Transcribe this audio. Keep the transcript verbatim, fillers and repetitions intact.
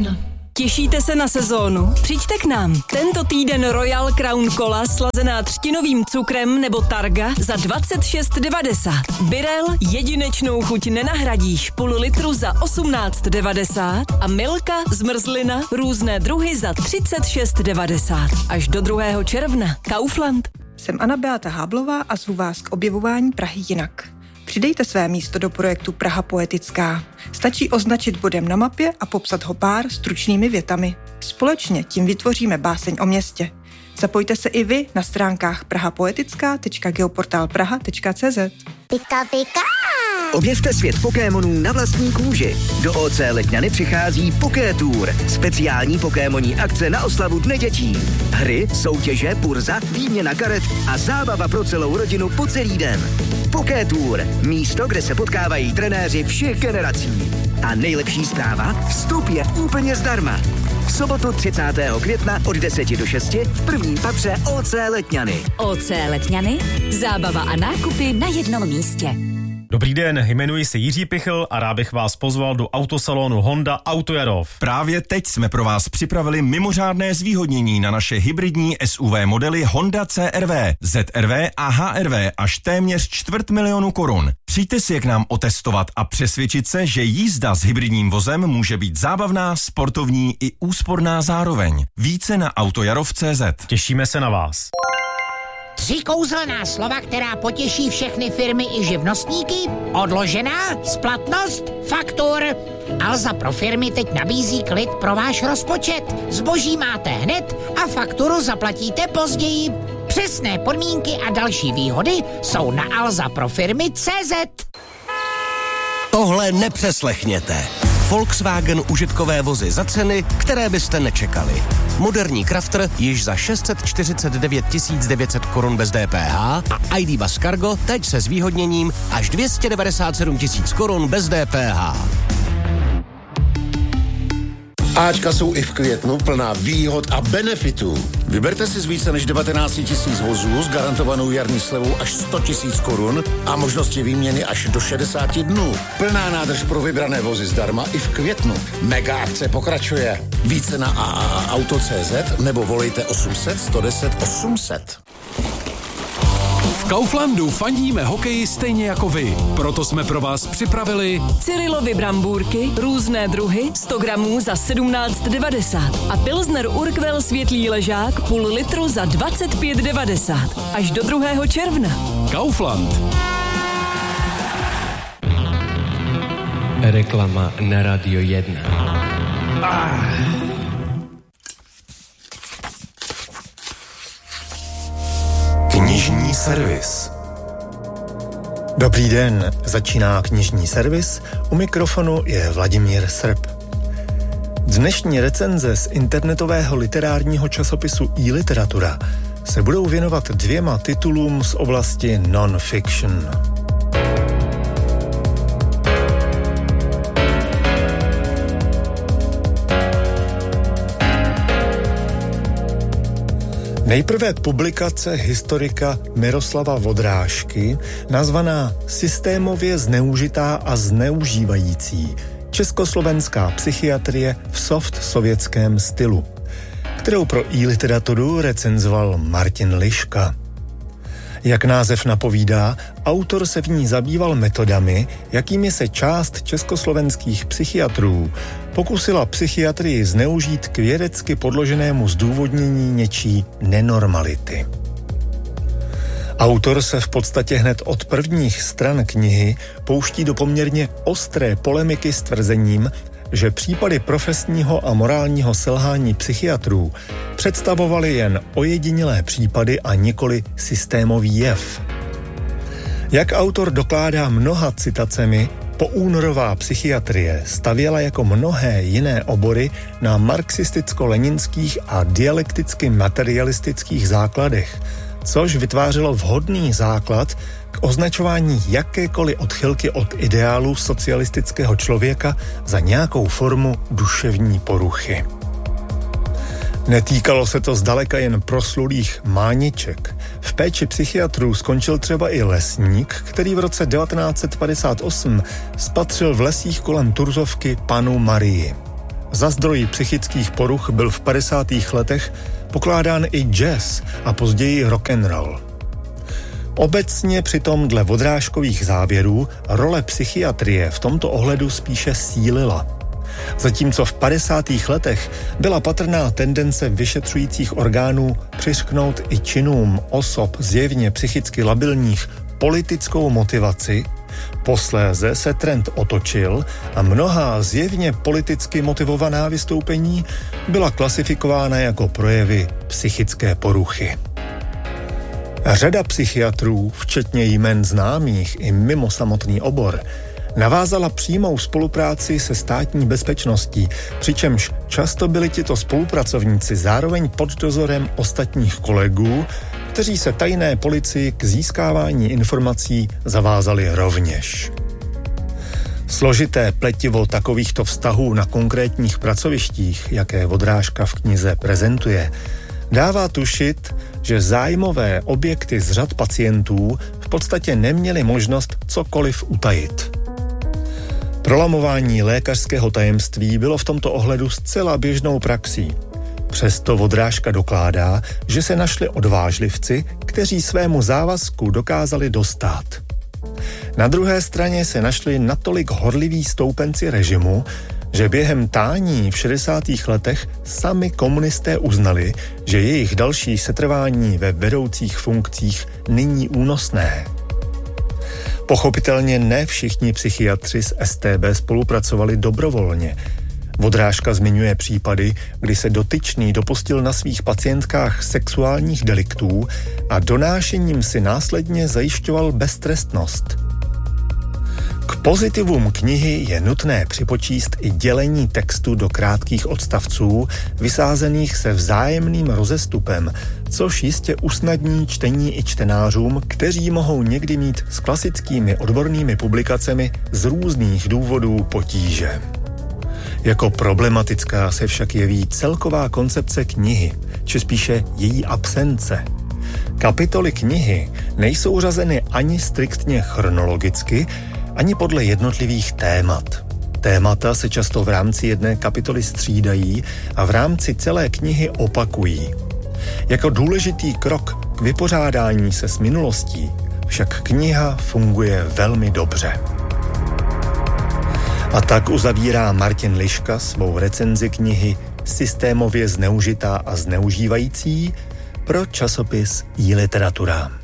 Všechno. Těšíte se na sezónu? Přijďte k nám. Tento týden Royal Crown Cola slazená třtinovým cukrem nebo Targa za dvacet šest devadesát. Birel jedinečnou chuť nenahradíš, půl litru za osmnáct devadesát a Milka zmrzlina různé druhy za třicet šest devadesát. Až do druhého června. Kaufland. Jsem Anna Beata Háblová a zvu vás k objevování Prahy jinak. Přidejte své místo do projektu Praha poetická. Stačí označit bodem na mapě a popsat ho pár stručnými větami. Společně tím vytvoříme báseň o městě. Zapojte se i vy na stránkách prahapoetická tečka geoportálpraha tečka cé zet. Pika, pika! Objevte svět Pokémonů na vlastní kůži. Do O C Letňany přichází Poké Tour. Speciální pokémonní akce na oslavu Dne dětí. Hry, soutěže, burza, výměna karet a zábava pro celou rodinu po celý den. Poké Tour. Místo, kde se potkávají trenéři všech generací. A nejlepší zpráva? Vstup je úplně zdarma. V sobotu třicátého května od deseti do šesti v prvním patře O C Letňany. O C Letňany. Zábava a nákupy na jednom místě. Dobrý den, jmenuji se Jiří Pichl a rád bych vás pozval do autosalonu Honda Autojarov. Právě teď jsme pro vás připravili mimořádné zvýhodnění na naše hybridní S U V modely Honda C R V, Z R V a H R V až téměř čtvrt milionu korun. Přijďte si je k nám otestovat a přesvědčit se, že jízda s hybridním vozem může být zábavná, sportovní i úsporná zároveň. Více na autojarov tečka cé zet. Těšíme se na vás. Tři kouzelná slova, která potěší všechny firmy i živnostníky. Odložená, splatnost, faktur. Alza pro firmy teď nabízí klid pro váš rozpočet. Zboží máte hned a fakturu zaplatíte později. Přesné podmínky a další výhody jsou na alza pro firmy tečka cé zet. Tohle nepřeslechněte. Volkswagen užitkové vozy za ceny, které byste nečekali. Moderní Crafter již za šest set čtyřicet devět tisíc devět set korun bez D P H a I D Bus Cargo teď se zvýhodněním až dvě stě devadesát sedm tisíc korun bez D P H. Ačka jsou i v květnu plná výhod a benefitů. Vyberte si z více než devatenáct tisíc vozů s garantovanou jarní slevou až sto tisíc korun a možnosti výměny až do šedesát dnů. Plná nádrž pro vybrané vozy zdarma i v květnu. Mega akce pokračuje. Více na a a a auto tečka cé zet nebo volejte osm set, sto deset, osm set. V Kauflandu fandíme hokeji stejně jako vy. Proto jsme pro vás připravili Cyrilovy brambůrky, různé druhy, sto gramů za sedmnáct devadesát a Pilsner Urquell světlý ležák, půl litru za dvacet pět devadesát. Až do druhého června. Kaufland. Reklama na Radio jedna. Ah. Knižní servis. Dobrý den, začíná knižní servis, u mikrofonu je Vladimír Srb. Dnešní recenze z internetového literárního časopisu eLiteratura se budou věnovat dvěma titulům z oblasti non-fiction. Nejprve publikace historika Miroslava Vodrážky, nazvaná Systémově zneužitá a zneužívající československá psychiatrie v soft sovětském stylu, kterou pro eLiteraturu recenzoval Martin Liška. Jak název napovídá, autor se v ní zabýval metodami, jakými se část československých psychiatrů pokusila psychiatrii zneužít k vědecky podloženému zdůvodnění něčí nenormality. Autor se v podstatě hned od prvních stran knihy pouští do poměrně ostré polemiky s tvrzením, že případy profesního a morálního selhání psychiatrů představovaly jen ojedinělé případy a nikoli systémový jev. Jak autor dokládá mnoha citacemi, poúnorová psychiatrie stavěla jako mnohé jiné obory na marxisticko-leninských a dialekticky materialistických základech, což vytvářelo vhodný základ k označování jakékoliv odchylky od ideálu socialistického člověka za nějakou formu duševní poruchy. Netýkalo se to zdaleka jen proslulých mániček. V péči psychiatrů skončil třeba i lesník, který v roce devatenáct set padesát osm spatřil v lesích kolem Turzovky panu Marii. Za zdroj psychických poruch byl v padesátých letech pokládán i jazz a později rock and roll. Obecně přitom dle Vodrážkových závěrů role psychiatrie v tomto ohledu spíše sílila. Zatímco v padesátých letech byla patrná tendence vyšetřujících orgánů přiřknout i činům osob zjevně psychicky labilních politickou motivaci, posléze se trend otočil a mnohá zjevně politicky motivovaná vystoupení byla klasifikována jako projevy psychické poruchy. Řada psychiatrů, včetně jmen známých i mimo samotný obor, navázala přímou spolupráci se státní bezpečností, přičemž často byli tito spolupracovníci zároveň pod dozorem ostatních kolegů, kteří se tajné policii k získávání informací zavázali rovněž. Složité pletivo takovýchto vztahů na konkrétních pracovištích, jaké Vodrážka v knize prezentuje, dává tušit, že zájmové objekty z řad pacientů v podstatě neměly možnost cokoliv utajit. Prolamování lékařského tajemství bylo v tomto ohledu zcela běžnou praxí. Přesto Vodrážka dokládá, že se našli odvážlivci, kteří svému závazku dokázali dostát. Na druhé straně se našli natolik horliví stoupenci režimu, že během tání v šedesátých letech sami komunisté uznali, že jejich další setrvání ve vedoucích funkcích není únosné. Pochopitelně ne všichni psychiatři z S T B spolupracovali dobrovolně. Vodrážka zmiňuje případy, kdy se dotyčný dopustil na svých pacientkách sexuálních deliktů a donášením si následně zajišťoval beztrestnost. K pozitivům knihy je nutné připočíst i dělení textu do krátkých odstavců, vysázených se vzájemným rozestupem, což jistě usnadní čtení i čtenářům, kteří mohou někdy mít s klasickými odbornými publikacemi z různých důvodů potíže. Jako problematická se však jeví celková koncepce knihy, či spíše její absence. Kapitoly knihy nejsou řazeny ani striktně chronologicky, ani podle jednotlivých témat. Témata se často v rámci jedné kapitoly střídají a v rámci celé knihy opakují. Jako důležitý krok k vypořádání se s minulostí však kniha funguje velmi dobře. A tak uzavírá Martin Liška svou recenzi knihy Systémově zneužitá a zneužívající pro časopis iLiteratura.